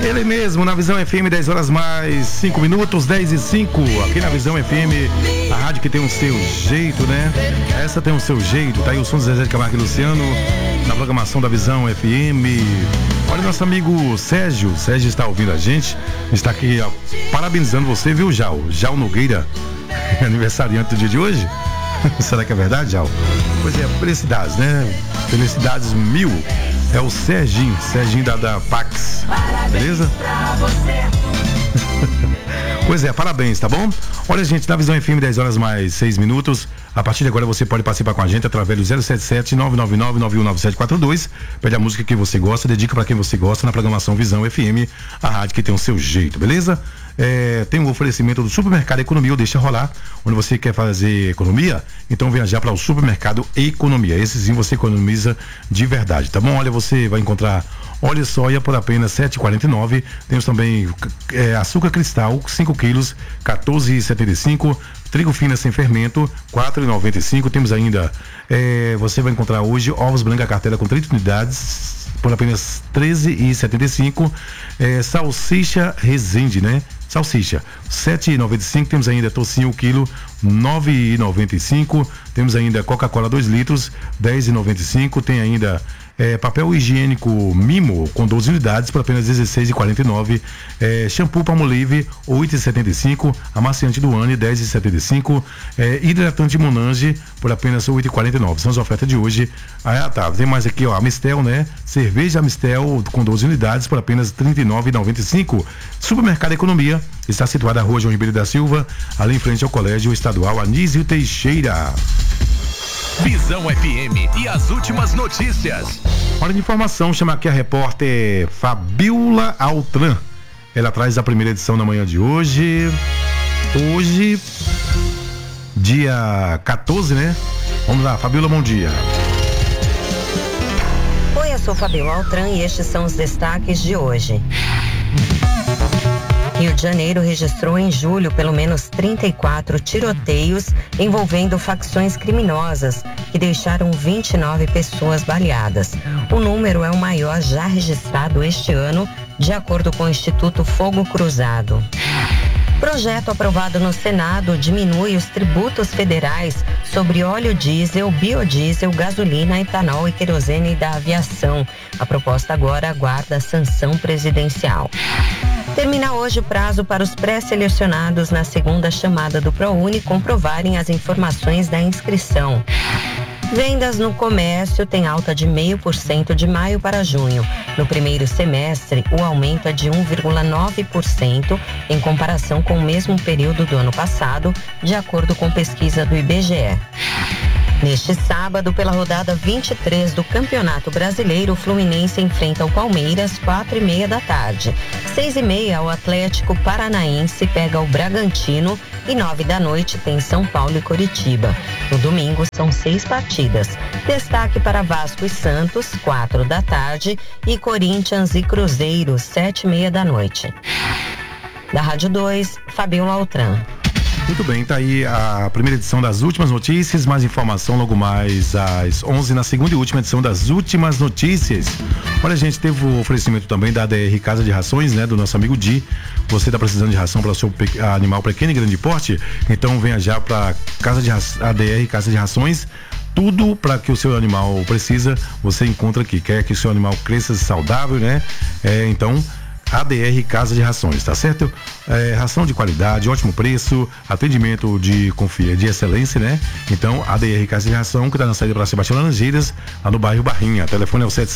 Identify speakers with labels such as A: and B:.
A: Ele mesmo, na Visão FM, 10 horas mais 5 minutos, 10 e 5, aqui na Visão FM, a rádio que tem o seu jeito, né? Essa tem o seu jeito, tá aí o som do Zezé de Camargo e Luciano, na programação da Visão FM. Olha, nosso amigo Sérgio está ouvindo a gente, está aqui, ó, parabenizando você, viu, Jal Nogueira, aniversariante do dia de hoje. Será que é verdade, Jal? Pois é, felicidades, né? Felicidades mil. É o Serginho da Pax, beleza? Pois é, parabéns, tá bom? Olha, gente, na Visão FM, 10 horas mais 6 minutos. A partir de agora você pode participar com a gente através do 077-999-919742. Pede a música que você gosta, dedica para quem você gosta na programação Visão FM, a rádio que tem o seu jeito, beleza? Tem um oferecimento do Supermercado Economia, ou Deixa Rolar, onde você quer fazer economia, então venha já para o Supermercado Economia. Esse sim você economiza de verdade, tá bom? Olha, você vai encontrar óleo soia por apenas R$ 7,49. Temos também açúcar cristal, 5 quilos, R$ 14,75. Trigo fina sem fermento, R$ 4,95. Temos ainda, você vai encontrar hoje ovos branca carteira com 30 unidades por apenas R$ 13,75. Salsicha Resende, né? Salsicha, R$ 7,95. Temos ainda tocinho, quilo, R$ 9,95. Temos ainda Coca-Cola 2 litros, R$ 10,95. Tem ainda papel higiênico Mimo com 12 unidades por apenas R$ 16,49. Shampoo Palmolive, R$ 8,75. Amaciante do Anne, R$ 10,75. Hidratante Monange por apenas R$ 8,49. São as ofertas de hoje. Tá, tem mais aqui, ó, Amistel, né? Cerveja Amistel com 12 unidades por apenas R$ 39,95. Supermercado Economia está situado na Rua João Ribeiro da Silva, ali em frente ao Colégio Estadual Anísio Teixeira.
B: Visão FM e as últimas notícias.
A: Hora de informação, chama aqui a repórter Fabiola Altran. Ela traz a primeira edição na manhã de hoje. Hoje, dia 14, né? Vamos lá, Fabiola, bom dia.
C: Oi, eu sou Fabiola Altran e estes são os destaques de hoje. Rio de Janeiro registrou em julho pelo menos 34 tiroteios envolvendo facções criminosas que deixaram 29 pessoas baleadas. O número é o maior já registrado este ano, de acordo com o Instituto Fogo Cruzado. Projeto aprovado no Senado diminui os tributos federais sobre óleo diesel, biodiesel, gasolina, etanol e querosene da aviação. A proposta agora aguarda a sanção presidencial. Termina hoje o prazo para os pré-selecionados na segunda chamada do ProUni comprovarem as informações da inscrição. Vendas no comércio têm alta de 0,5% de maio para junho. No primeiro semestre, o aumento é de 1,9% em comparação com o mesmo período do ano passado, de acordo com pesquisa do IBGE. Neste sábado, pela rodada 23 do Campeonato Brasileiro, o Fluminense enfrenta o Palmeiras, 4h30 da tarde. 6h30, o Atlético Paranaense pega o Bragantino e 9 da noite tem São Paulo e Coritiba. No domingo, são 6 partidas. Destaque para Vasco e Santos, 4 da tarde, e Corinthians e Cruzeiro, 7h30 da noite. Da Rádio 2, Fabiola Altran.
A: Muito bem, tá aí a primeira edição das últimas notícias, mais informação logo mais às 11 na segunda e última edição das últimas notícias. Olha, gente, teve o oferecimento também da ADR Casa de Rações, né, do nosso amigo Di. Você está precisando de ração para o seu animal pequeno e grande porte? Então venha já para ADR Casa de Rações. Tudo para que o seu animal precisa, você encontra aqui. Quer que o seu animal cresça saudável, né? Então, ADR Casa de Rações, tá certo? Ração de qualidade, ótimo preço, atendimento de excelência, né? Então, ADR Casa de Ração, que está na saída para Sebastião Laranjeiras, lá no bairro Barrinha. O telefone é o